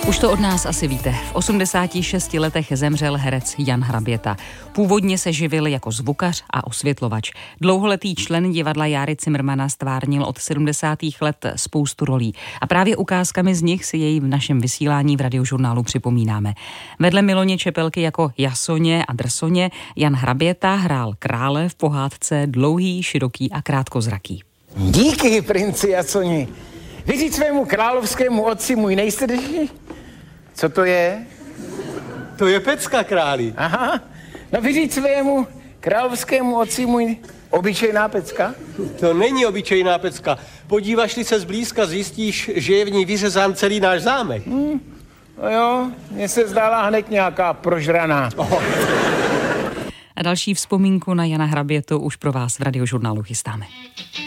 Už to od nás asi víte. V 86 letech zemřel herec Jan Hraběta. Původně se živil jako zvukař a osvětlovač. Dlouholetý člen divadla Járy Cimrmana stvárnil od 70. let spoustu rolí. A právě ukázkami z nich si jej v našem vysílání v Radiožurnálu připomínáme. Vedle Miloně Čepelky jako Jasoně a Drsoně Jan Hraběta hrál krále v pohádce Dlouhý, široký a krátkozraký. Díky, princi Jasoni. Vyříct svému královskému otci můj nejsrdečnější. Co to je? To je pecka, králi. Aha, no vyříct svému královskému otci můj obyčejná pecka? To není obyčejná pecka. Podíváš-li se zblízka, zjistíš, že je v ní vyřezán celý náš zámek. No jo, mně se zdála hned nějaká prožraná. A další vzpomínku na Jana Hrabětu už pro vás v Radiožurnálu chystáme.